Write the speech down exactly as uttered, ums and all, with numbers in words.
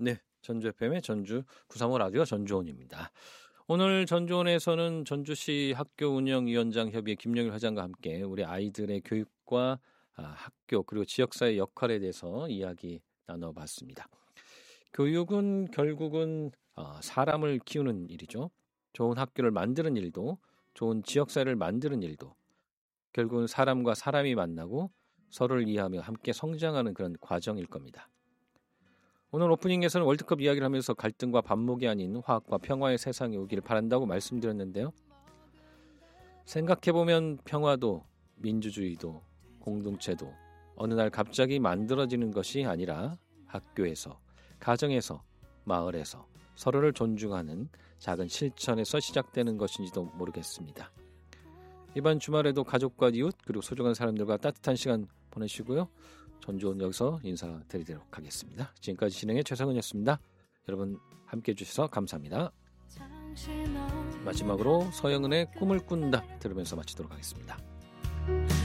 네, 전주 에프엠의 전주 구삼오 라디오 전주원입니다. 오늘 전주원에서는 전주시 학교운영위원장협의회 김영일 회장과 함께 우리 아이들의 교육과 아, 학교 그리고 지역사회 역할에 대해서 이야기 나눠봤습니다. 교육은 결국은 어, 사람을 키우는 일이죠. 좋은 학교를 만드는 일도, 좋은 지역사회를 만드는 일도 결국은 사람과 사람이 만나고 서로를 이해하며 함께 성장하는 그런 과정일 겁니다. 오늘 오프닝에서는 월드컵 이야기를 하면서 갈등과 반목이 아닌 화합과 평화의 세상이 오기를 바란다고 말씀드렸는데요. 생각해보면 평화도 민주주의도 공동체도 어느 날 갑자기 만들어지는 것이 아니라 학교에서, 가정에서, 마을에서 서로를 존중하는 작은 실천에서 시작되는 것인지도 모르겠습니다. 이번 주말에도 가족과 이웃 그리고 소중한 사람들과 따뜻한 시간 보내시고요. 전주원 여기서 인사드리도록 하겠습니다. 지금까지 진행의 최성은이었습니다. 여러분 함께해 주셔서 감사합니다. 마지막으로 서영은의 꿈을 꾼다 들으면서 마치도록 하겠습니다.